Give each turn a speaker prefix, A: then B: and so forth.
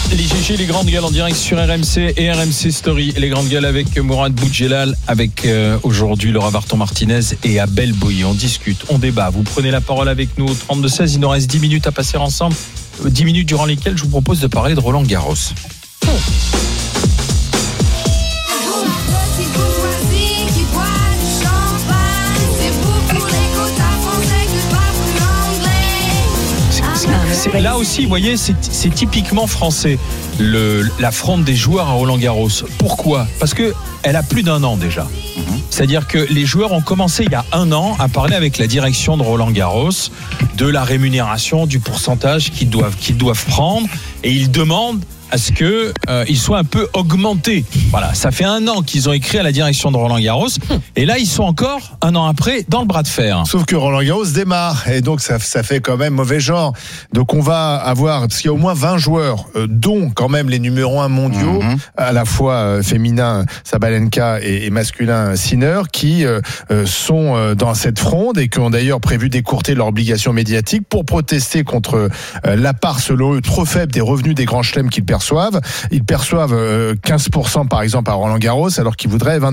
A: Les GG, les grandes gueules en direct sur RMC et RMC Story. Les grandes gueules avec Mourad Boudjelal, avec aujourd'hui Laura Varton-Martinez et Abel Boyer. On discute, on débat. Vous prenez la parole avec nous au 32-16. Il nous reste 10 minutes à passer ensemble. 10 minutes durant lesquelles je vous propose de parler de Roland Garros. Là aussi, vous voyez, c'est typiquement français, l'affront des joueurs à Roland-Garros. Pourquoi ? Parce qu'elle a plus d'1 an déjà. C'est-à-dire que les joueurs ont commencé il y a 1 an à parler avec la direction de Roland-Garros de la rémunération, du pourcentage qu'ils doivent prendre, et ils demandent à ce qu'ils soient un peu augmentés. Voilà, ça fait 1 an qu'ils ont écrit à la direction de Roland-Garros, et là ils sont encore 1 an après dans le bras de fer.
B: Sauf que Roland-Garros démarre, et donc ça fait quand même mauvais genre. Donc on va avoir, parce qu'il y a au moins 20 joueurs, dont quand même les numéros 1 mondiaux, à la fois féminin Sabalenka et masculin Sinner, qui sont dans cette fronde et qui ont d'ailleurs prévu d'écourter leur obligation médiatique pour protester contre la part, selon eux, trop faible des revenus des grands chelems qu'ils perçoivent. Ils perçoivent 15% par exemple à Roland-Garros, alors qu'ils voudraient 20%.